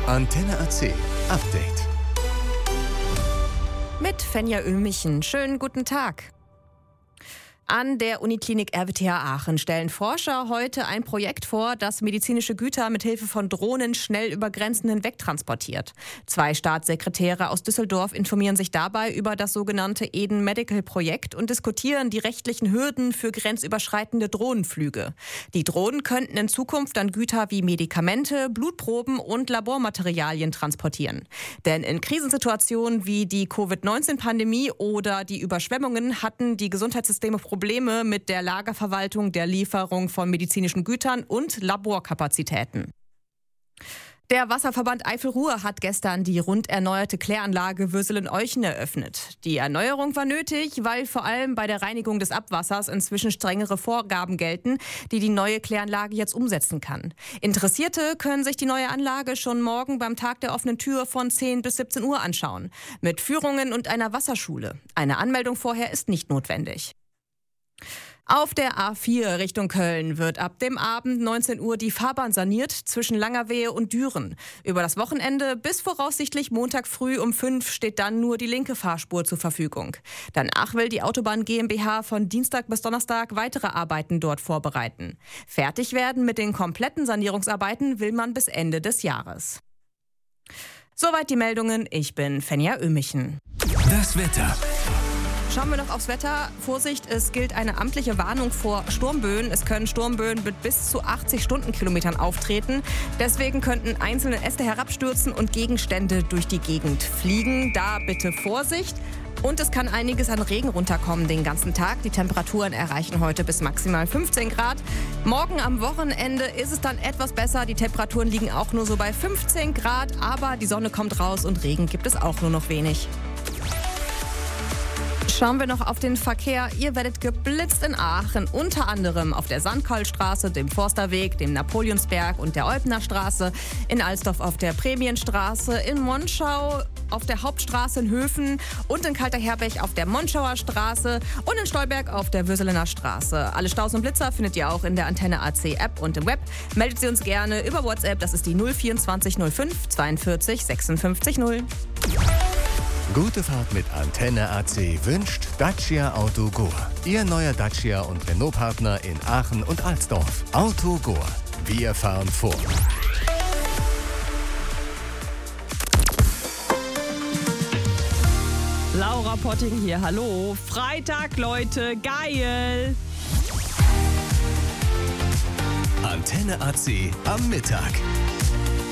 Antenne AC Update. Mit Fenja Ömichen. Schönen guten Tag. An der Uniklinik RWTH Aachen stellen Forscher heute ein Projekt vor, das medizinische Güter mit Hilfe von Drohnen schnell über Grenzen hinweg transportiert. 2 Staatssekretäre aus Düsseldorf informieren sich dabei über das sogenannte Eden Medical Projekt und diskutieren die rechtlichen Hürden für grenzüberschreitende Drohnenflüge. Die Drohnen könnten in Zukunft dann Güter wie Medikamente, Blutproben und Labormaterialien transportieren. Denn in Krisensituationen wie die Covid-19-Pandemie oder die Überschwemmungen hatten die Gesundheitssysteme Probleme mit der Lagerverwaltung, der Lieferung von medizinischen Gütern und Laborkapazitäten. Der Wasserverband Eifel-Ruhr hat gestern die rund erneuerte Kläranlage Würselen-Euchen eröffnet. Die Erneuerung war nötig, weil vor allem bei der Reinigung des Abwassers inzwischen strengere Vorgaben gelten, die die neue Kläranlage jetzt umsetzen kann. Interessierte können sich die neue Anlage schon morgen beim Tag der offenen Tür von 10 bis 17 Uhr anschauen. Mit Führungen und einer Wasserschule. Eine Anmeldung vorher ist nicht notwendig. Auf der A4 Richtung Köln wird ab dem Abend 19 Uhr die Fahrbahn saniert zwischen Langerwehe und Düren. Über das Wochenende bis voraussichtlich Montag früh um 5 steht dann nur die linke Fahrspur zur Verfügung. Danach will die Autobahn GmbH von Dienstag bis Donnerstag weitere Arbeiten dort vorbereiten. Fertig werden mit den kompletten Sanierungsarbeiten will man bis Ende des Jahres. Soweit die Meldungen. Ich bin Fenja Ömichen. Das Wetter. Schauen wir noch aufs Wetter. Vorsicht, es gilt eine amtliche Warnung vor Sturmböen. Es können Sturmböen mit bis zu 80 Stundenkilometern auftreten. Deswegen könnten einzelne Äste herabstürzen und Gegenstände durch die Gegend fliegen. Da bitte Vorsicht. Und es kann einiges an Regen runterkommen den ganzen Tag. Die Temperaturen erreichen heute bis maximal 15 Grad. Morgen am Wochenende ist es dann etwas besser. Die Temperaturen liegen auch nur so bei 15 Grad. Aber die Sonne kommt raus und Regen gibt es auch nur noch wenig. Schauen wir noch auf den Verkehr. Ihr werdet geblitzt in Aachen, unter anderem auf der Sandkollstraße, dem Forsterweg, dem Napoleonsberg und der Olpener Straße, in Alsdorf auf der Prämienstraße, in Monschau auf der Hauptstraße in Höfen und in Kalterherberg auf der Monschauer Straße und in Stolberg auf der Würselener Straße. Alle Staus und Blitzer findet ihr auch in der Antenne AC App und im Web. Meldet sie uns gerne über WhatsApp, das ist die 024 05 42 56 0. Gute Fahrt mit Antenne AC wünscht Dacia Auto Goa. Ihr neuer Dacia und Renault-Partner in Aachen und Alsdorf. Auto Goa. Wir fahren vor. Laura Potting hier, hallo. Freitag, Leute, geil. Antenne AC am Mittag.